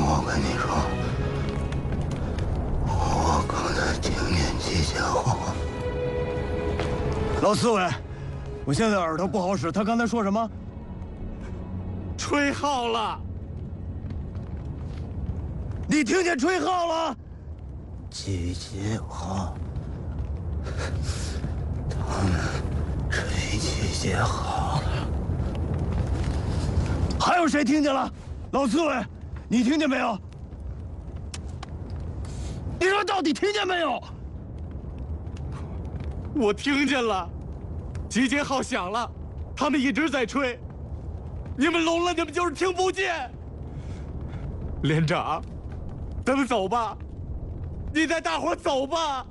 我跟你说，我刚才听见机械话。 老刺猬，我现在耳朵不好使，他刚才说什么？ 吹号了！ 你听见吹号了？ 机械话。他们吹机械号了。 还有谁听见了？老刺猬，你听见没有？你说到底听见没有？ 我听见了，集结号响了，他们一直在吹。你们聋了，你们就是听不见。连长，咱们走吧，你带大伙走吧。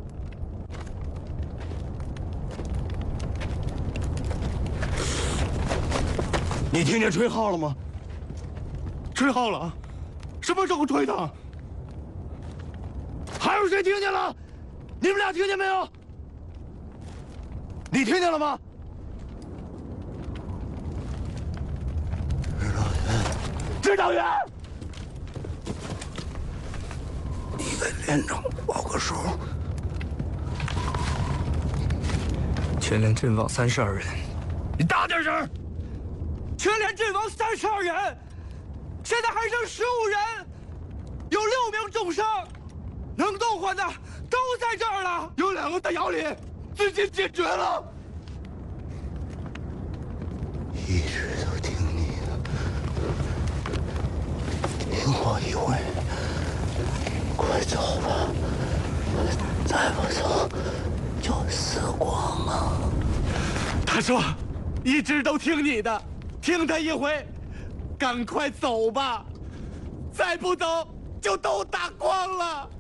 你听见吹号了吗？ 吹号了，什么时候吹的？ 还有谁听见了？你们俩听见没有？你听见了吗？指导员， 你给连长报个数。 全连阵亡32人。 你大点声！ 全连阵亡32人，现在还剩15人，有6名重伤，能动换的都在这儿了。有2个在窑里，自己解决了。 一直都听你的，听我一回，快走吧，再不走就死光了。 他说，一直都听你的，听他一回，赶快走吧，再不走就都打光了。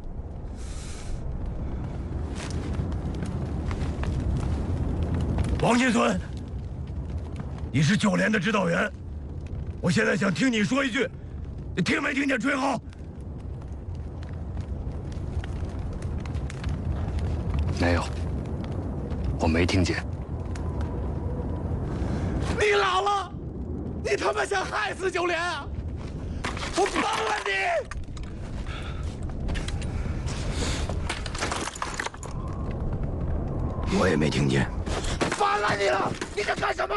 王金孙，你是9连的指导员，我现在想听你说一句，你听没听见吹号？ 没有，我没听见。 你老了，你他妈想害死9连啊！我帮了你。 我也没听见。 烦了你了！你在干什么？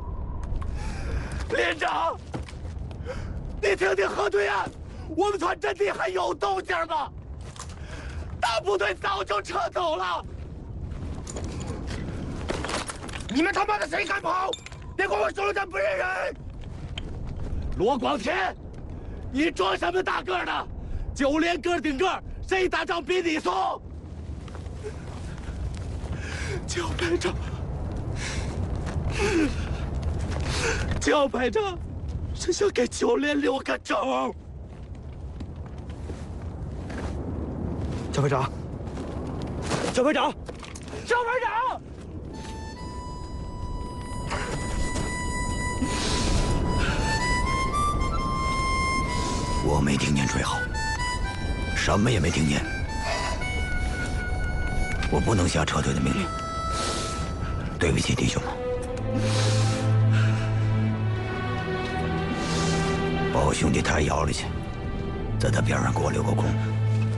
连长，你听听河对岸，我们团阵地还有动静吗？大部队早就撤走了。你们他妈的谁敢跑？别管我手榴弹不认人！罗广天，你装什么大个的？9连个顶个，谁打仗比你怂？焦排长。焦排长是想给9连留个招。焦排长，焦排长，焦排长！ 我没听见吹号，什么也没听见。我不能下撤退的命令，对不起弟兄们。把我兄弟抬窑里去，在他边上给我留个空。